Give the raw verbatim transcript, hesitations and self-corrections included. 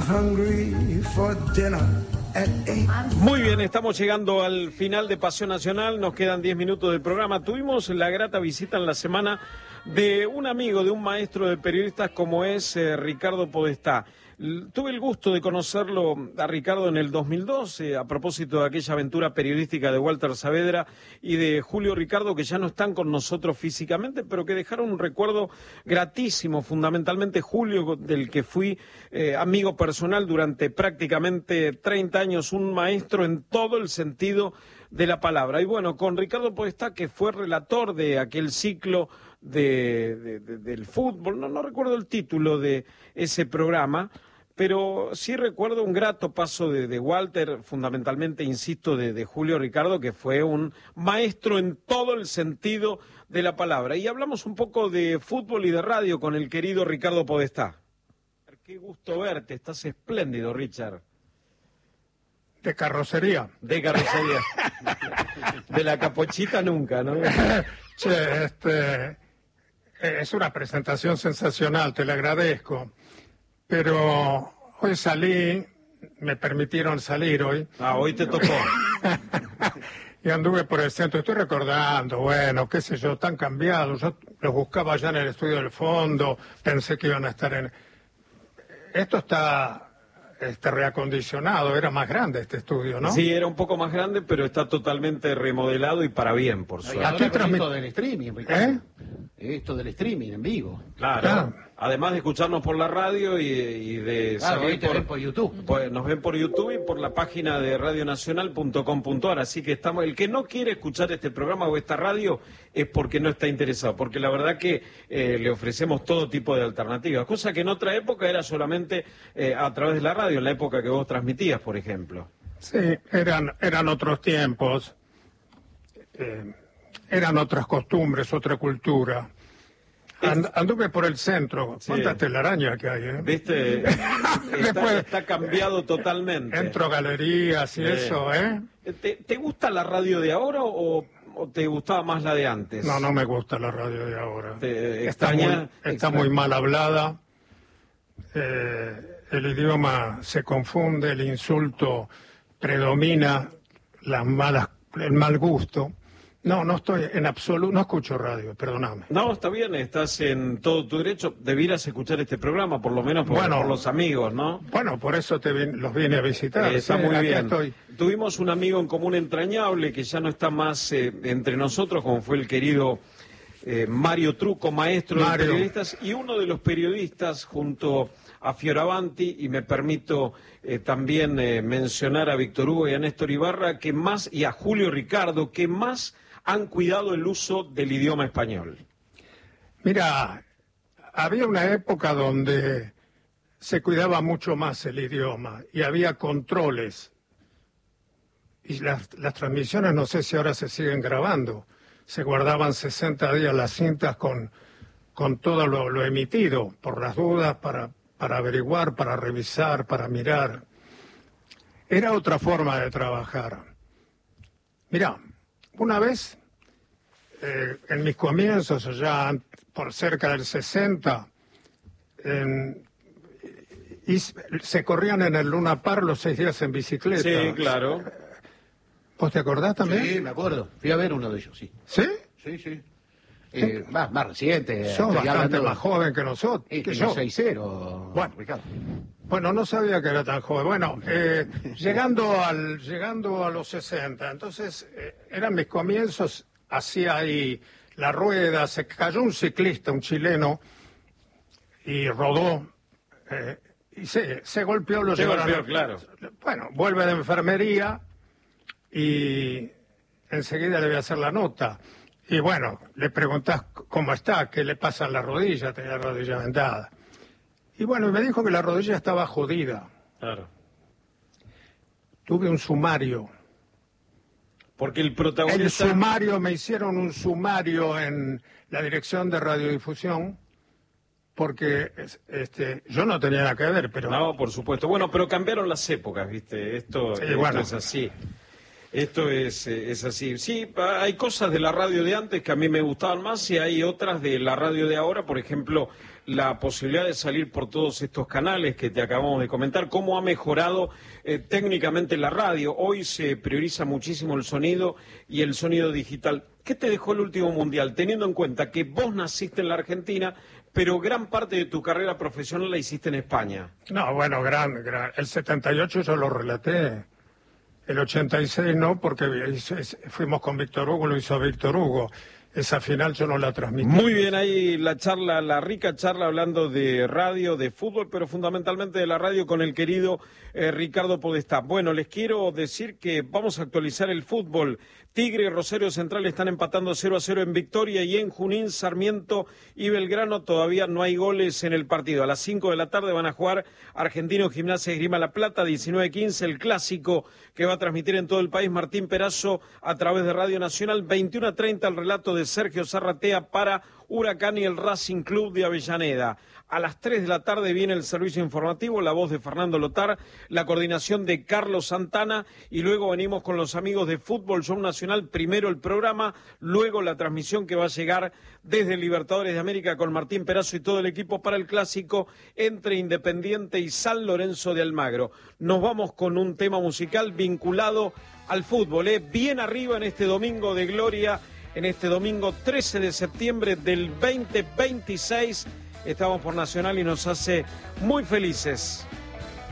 hungry for dinner at eight. Muy bien, estamos llegando al final de Pasión Nacional, nos quedan diez minutos del programa. Tuvimos la grata visita en la semana de un amigo, de un maestro de periodistas como es eh, Ricardo Podestá. Tuve el gusto de conocerlo a Ricardo en el dos mil dos, eh, a propósito de aquella aventura periodística de Walter Saavedra y de Julio Ricardo, que ya no están con nosotros físicamente, pero que dejaron un recuerdo gratísimo, fundamentalmente Julio, del que fui eh, amigo personal durante prácticamente treinta años, un maestro en todo el sentido de la palabra. Y bueno, con Ricardo Podestá, que fue relator de aquel ciclo de, de, de, del fútbol, no, no recuerdo el título de ese programa, pero sí recuerdo un grato paso de, de Walter, fundamentalmente, insisto, de, de Julio Ricardo, que fue un maestro en todo el sentido de la palabra. Y hablamos un poco de fútbol y de radio con el querido Ricardo Podestá. Qué gusto verte, estás espléndido, Richard. De carrocería. De carrocería. De la capochita nunca, ¿no? Che, este, es una presentación sensacional, te la agradezco. Pero hoy salí, me permitieron salir hoy. Ah, hoy te tocó. Y anduve por el centro, estoy recordando, bueno, qué sé yo, tan cambiados. Yo los buscaba allá en el estudio del fondo, pensé que iban a estar en... Esto está... Este reacondicionado, era más grande este estudio, ¿no? Sí, era un poco más grande, pero está totalmente remodelado y para bien, por suerte. Aquí esto del streaming, Ricardo. ¿Eh? Esto del streaming en vivo. Claro. Claro. Además de escucharnos por la radio y, y de Claro, salir hoy te ven por YouTube. Pues nos ven por YouTube y por la página de radio nacional punto com punto a r. Así que estamos. El que no quiere escuchar este programa o esta radio es porque no está interesado, porque la verdad que eh, le ofrecemos todo tipo de alternativas, cosa que en otra época era solamente eh, a través de la radio, en la época que vos transmitías, por ejemplo. Sí, eran, eran otros tiempos, eh, eran otras costumbres, otra cultura. And, anduve por el centro, Sí. cuánta telaraña que hay, ¿eh? ¿Viste? Está, Después- está cambiado totalmente. Entro a galerías y Sí. eso, ¿eh? ¿Te, te gusta la radio de ahora o, o te gustaba más la de antes? No, no me gusta la radio de ahora. Te Está extraña- muy, está extraña. muy mal hablada, eh, el idioma se confunde, el insulto predomina, las malas, el mal gusto. No, no estoy en absoluto, no escucho radio, perdóname. No, está bien, estás en todo tu derecho. Debieras escuchar este programa, por lo menos por, Bueno. por los amigos, ¿no? Bueno, por eso te vin- los vine a visitar. Eh, está Sí, muy aquí bien. estoy. Tuvimos un amigo en común entrañable que ya no está más eh, entre nosotros, como fue el querido eh, Mario Truco, maestro Mario. de periodistas, y uno de los periodistas junto a Fioravanti, y me permito eh, también eh, mencionar a Víctor Hugo y a Néstor Ibarra, que más, y a Julio Ricardo, que más han cuidado el uso del idioma español. Mira, había una época donde se cuidaba mucho más el idioma y había controles. Y las, las transmisiones, no sé si ahora se siguen grabando, se guardaban sesenta días las cintas con, con todo lo, lo emitido, por las dudas, para, para averiguar, para revisar, para mirar. Era otra forma de trabajar. Mira, una vez, eh, en mis comienzos, allá por cerca del sesenta, en, y se corrían en el Luna Park los seis días en bicicleta. Sí, claro. ¿Vos te acordás también? Sí, me acuerdo. Fui a ver uno de ellos, sí. ¿Sí? Sí, sí. Eh, más, más reciente. Sos estoy bastante hablando- más joven que nosotros. Sí, que tengo yo. seis cero, Bueno. Ricardo. Bueno, no sabía que era tan joven. Bueno, eh, llegando al llegando a los sesenta, entonces eh, eran mis comienzos, hacía ahí la rueda, se cayó un ciclista, un chileno, y rodó, eh, y se, se golpeó, lo Se llevaron golpeó, a- claro. Bueno, vuelve de enfermería y enseguida le voy a hacer la nota. Y bueno, le preguntás cómo está, qué le pasa a la rodilla, tenía la rodilla vendada. Y bueno, me dijo que la rodilla estaba jodida. Claro. Tuve un sumario. Porque el El protagonista... sumario, me hicieron un sumario en la dirección de radiodifusión, porque es- este, yo no tenía nada que ver, pero... No, por supuesto. Bueno, pero cambiaron las épocas, ¿viste? Esto, Sí, esto bueno. es así. Esto es, eh, es así. Sí, pa- hay cosas de la radio de antes que a mí me gustaban más y hay otras de la radio de ahora. Por ejemplo, la posibilidad de salir por todos estos canales que te acabamos de comentar, cómo ha mejorado eh, técnicamente la radio. Hoy se prioriza muchísimo el sonido y el sonido digital. ¿Qué te dejó el último mundial, teniendo en cuenta que vos naciste en la Argentina, pero gran parte de tu carrera profesional la hiciste en España? No, bueno, gran, gran. El setenta y ocho yo lo relaté. El ochenta y seis no, porque fuimos con Víctor Hugo, lo hizo Víctor Hugo. Esa final yo no la transmití. Muy bien, ahí la charla, la rica charla hablando de radio, de fútbol, pero fundamentalmente de la radio con el querido eh, Ricardo Podestá. Bueno, les quiero decir que vamos a actualizar el fútbol. Tigre y Rosario Central están empatando cero a cero en Victoria, y en Junín, Sarmiento y Belgrano todavía no hay goles en el partido. A las cinco de la tarde van a jugar Argentino Gimnasia Esgrima La Plata, diecinueve quince, el clásico que va a transmitir en todo el país Martín Perazo a través de Radio Nacional. veintiuno a treinta el relato de Sergio Zarratea para Huracán y el Racing Club de Avellaneda. A las tres de la tarde viene el servicio informativo, la voz de Fernando Lotar, la coordinación de Carlos Santana, y luego venimos con los amigos de Fútbol Show Nacional. Primero el programa, luego la transmisión que va a llegar desde Libertadores de América con Martín Perazo y todo el equipo para el clásico entre Independiente y San Lorenzo de Almagro. Nos vamos con un tema musical vinculado al fútbol, ¿eh? Bien arriba en este domingo de gloria, en este domingo trece de septiembre del veinte veintiséis. Estamos por Nacional y nos hace muy felices.